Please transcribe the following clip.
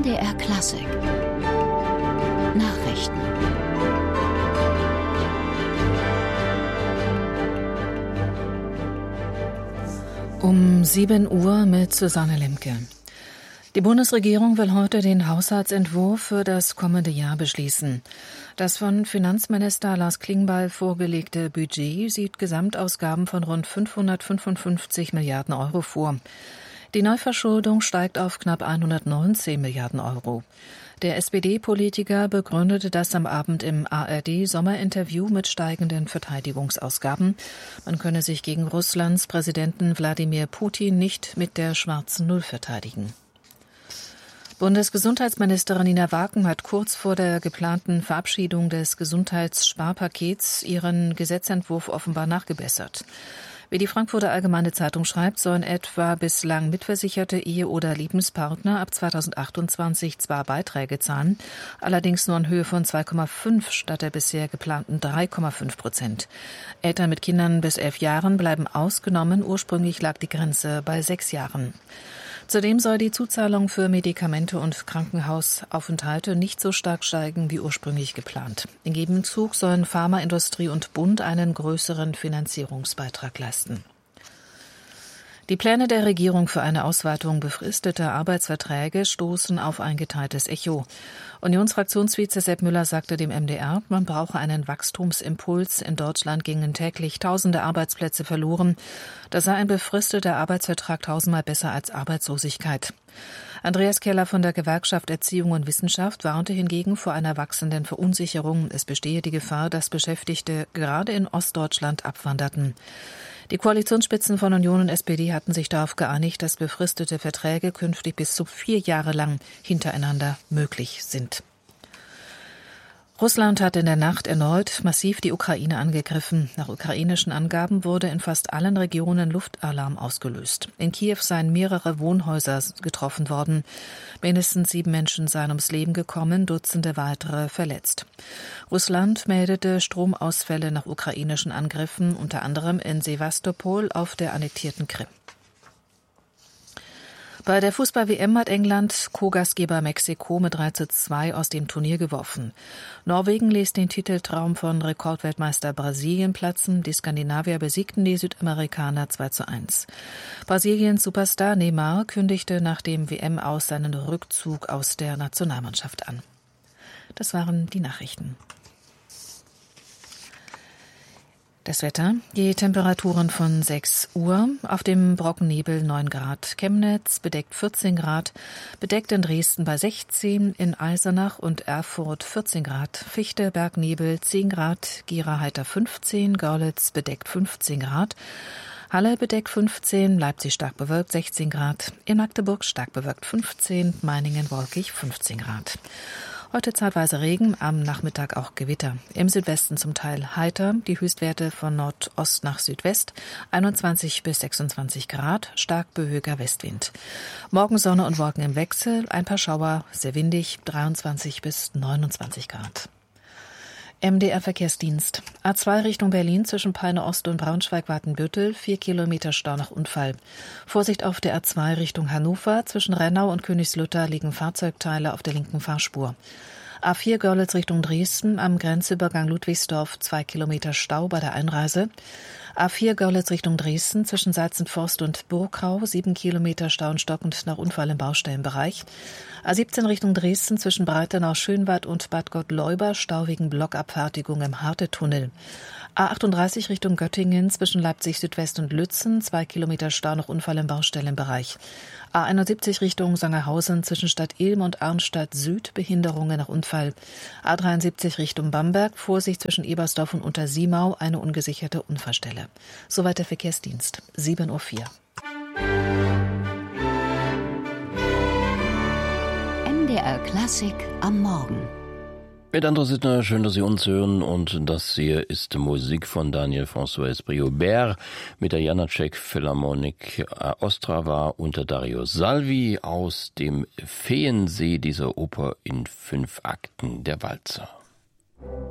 MDR Klassik Nachrichten. Um 7 Uhr mit Susanne Lemke. Die Bundesregierung will heute den Haushaltsentwurf für das kommende Jahr beschließen. Das von Finanzminister Lars Klingbeil vorgelegte Budget sieht Gesamtausgaben von rund 555 Milliarden Euro vor. Die Neuverschuldung steigt auf knapp 119 Milliarden Euro. Der SPD-Politiker begründete das am Abend im ARD-Sommerinterview mit steigenden Verteidigungsausgaben. Man könne sich gegen Russlands Präsidenten Wladimir Putin nicht mit der schwarzen Null verteidigen. Bundesgesundheitsministerin Nina Waken hat kurz vor der geplanten Verabschiedung des Gesundheitssparpakets ihren Gesetzentwurf offenbar nachgebessert. Wie die Frankfurter Allgemeine Zeitung schreibt, sollen etwa bislang mitversicherte Ehe- oder Lebenspartner ab 2028 zwar Beiträge zahlen, allerdings nur in Höhe von 2,5 statt der bisher geplanten 3,5%. Eltern mit Kindern bis 11 Jahren bleiben ausgenommen, ursprünglich lag die Grenze bei 6 Jahren. Zudem soll die Zuzahlung für Medikamente und Krankenhausaufenthalte nicht so stark steigen wie ursprünglich geplant. Im Gegenzug sollen Pharmaindustrie und Bund einen größeren Finanzierungsbeitrag leisten. Die Pläne der Regierung für eine Ausweitung befristeter Arbeitsverträge stoßen auf ein geteiltes Echo. Unionsfraktionsvize Sepp Müller sagte dem MDR, man brauche einen Wachstumsimpuls. In Deutschland gingen täglich tausende Arbeitsplätze verloren. Da sei ein befristeter Arbeitsvertrag tausendmal besser als Arbeitslosigkeit. Andreas Keller von der Gewerkschaft Erziehung und Wissenschaft warnte hingegen vor einer wachsenden Verunsicherung. Es bestehe die Gefahr, dass Beschäftigte gerade in Ostdeutschland abwanderten. Die Koalitionsspitzen von Union und SPD hatten sich darauf geeinigt, dass befristete Verträge künftig bis zu 4 Jahre lang hintereinander möglich sind. Russland hat in der Nacht erneut massiv die Ukraine angegriffen. Nach ukrainischen Angaben wurde in fast allen Regionen Luftalarm ausgelöst. In Kiew seien mehrere Wohnhäuser getroffen worden. Mindestens 7 Menschen seien ums Leben gekommen, Dutzende weitere verletzt. Russland meldete Stromausfälle nach ukrainischen Angriffen, unter anderem in Sewastopol auf der annektierten Krim. Bei der Fußball-WM hat England Co-Gastgeber Mexiko mit 3:2 aus dem Turnier geworfen. Norwegen ließ den Titeltraum von Rekordweltmeister Brasilien platzen. Die Skandinavier besiegten die Südamerikaner 2:1. Brasiliens Superstar Neymar kündigte nach dem WM-Aus seinen Rückzug aus der Nationalmannschaft an. Das waren die Nachrichten. Das Wetter, die Temperaturen von 6 Uhr, auf dem Brockennebel 9 Grad, Chemnitz bedeckt 14 Grad, bedeckt in Dresden bei 16, in Eisenach und Erfurt 14 Grad, Fichte, Bergnebel 10 Grad, Gera heiter 15, Görlitz bedeckt 15 Grad, Halle bedeckt 15, Leipzig stark bewölkt 16 Grad, in Magdeburg stark bewölkt 15, Meiningen wolkig 15 Grad. Heute zeitweise Regen, am Nachmittag auch Gewitter. Im Südwesten zum Teil heiter, die Höchstwerte von Nordost nach Südwest, 21 bis 26 Grad, stark böiger Westwind. Morgen Sonne und Wolken im Wechsel, ein paar Schauer, sehr windig, 23 bis 29 Grad. MDR-Verkehrsdienst. A2 Richtung Berlin zwischen Peine Ost und Braunschweig-Watenbüttel, 4 Kilometer Stau nach Unfall. Vorsicht auf der A2 Richtung Hannover, zwischen Rennau und Königslutter liegen Fahrzeugteile auf der linken Fahrspur. A4 Görlitz Richtung Dresden, am Grenzübergang Ludwigsdorf 2 Kilometer Stau bei der Einreise. A4 Görlitz Richtung Dresden, zwischen Salzenforst und Burgau, 7 Kilometer Stau und stockend nach Unfall im Baustellenbereich. A17 Richtung Dresden, zwischen Breitenau-Schönwald und Bad Gottleuba, Stau wegen Blockabfertigung im Hartetunnel. A38 Richtung Göttingen, zwischen Leipzig Südwest und Lützen, 2 Kilometer Stau nach Unfall im Baustellenbereich. A71 Richtung Sangerhausen, zwischen Stadt Ilm und Arnstadt Süd, Behinderungen nach Unfall. A73 Richtung Bamberg, Vorsicht zwischen Ebersdorf und Untersiemau, eine ungesicherte Unfallstelle. Soweit der Verkehrsdienst, 7:04 Uhr. MDR Klassik am Morgen. Mit André Sittner, schön, dass Sie uns hören, und das hier ist Musik von Daniel François Briobert mit der Janáček Philharmonic Ostrava unter Dario Salvi aus dem Feensee, dieser Oper in 5 Akten, der Walzer.